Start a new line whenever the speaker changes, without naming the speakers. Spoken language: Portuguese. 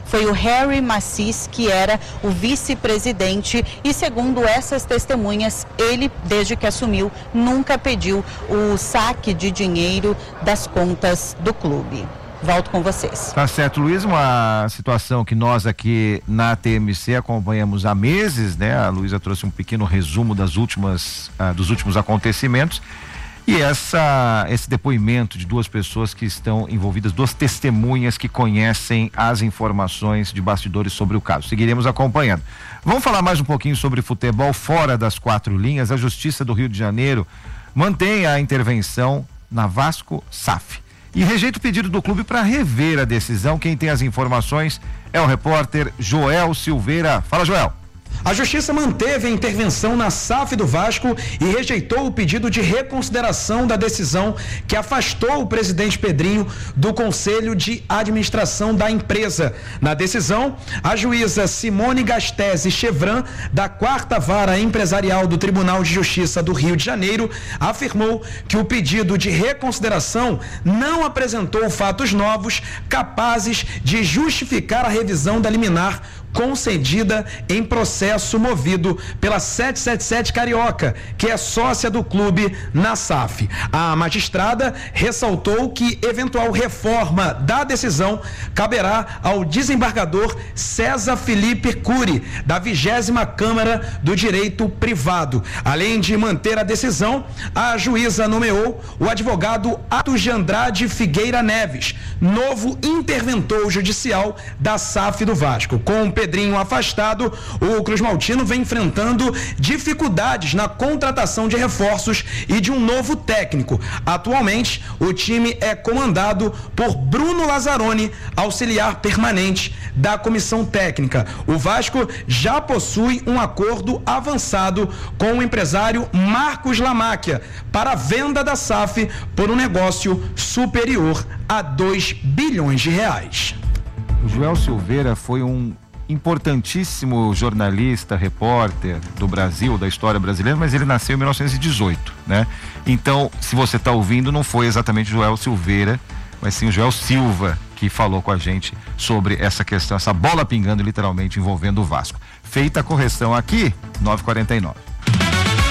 foi o Harry Massis, que era o vice-presidente, e segundo essas testemunhas, ele, desde que assumiu, nunca pediu o saque de dinheiro das contas do clube. Volto com vocês.
Tá certo, Luiz, uma situação que nós aqui na TMC acompanhamos há meses, né? A Luísa trouxe um pequeno resumo dos últimos acontecimentos. E esse depoimento de duas pessoas que estão envolvidas, duas testemunhas que conhecem as informações de bastidores sobre o caso. Seguiremos acompanhando. Vamos falar mais um pouquinho sobre futebol fora das quatro linhas. A Justiça do Rio de Janeiro mantém a intervenção na Vasco SAF e rejeita o pedido do clube para rever a decisão. Quem tem as informações é o repórter Joel Silveira. Fala, Joel.
A Justiça manteve a intervenção na SAF do Vasco e rejeitou o pedido de reconsideração da decisão que afastou o presidente Pedrinho do Conselho de Administração da empresa. Na decisão, a juíza Simone Gastese Chevran, da 4ª Vara Empresarial do Tribunal de Justiça do Rio de Janeiro, afirmou que o pedido de reconsideração não apresentou fatos novos capazes de justificar a revisão da liminar concedida em processo movido pela 777 Carioca, que é sócia do clube na SAF. A magistrada ressaltou que eventual reforma da decisão caberá ao desembargador César Felipe Cury, da 20ª Câmara do Direito Privado. Além de manter a decisão, a juíza nomeou o advogado Atos de Andrade Figueira Neves, novo interventor judicial da SAF do Vasco. Com Pedrinho afastado, o Cruz Maltino vem enfrentando dificuldades na contratação de reforços e de um novo técnico. Atualmente, o time é comandado por Bruno Lazzaroni, auxiliar permanente da comissão técnica. O Vasco já possui um acordo avançado com o empresário Marcos Lamáquia para a venda da SAF por um negócio superior a 2 bilhões de reais.
O Joel Silveira foi um importantíssimo jornalista, repórter do Brasil, da história brasileira, mas ele nasceu em 1918, né? Então, se você está ouvindo, não foi exatamente Joel Silveira, mas sim o Joel Silva que falou com a gente sobre essa questão, essa bola pingando literalmente envolvendo o Vasco. Feita a correção aqui, 9h49.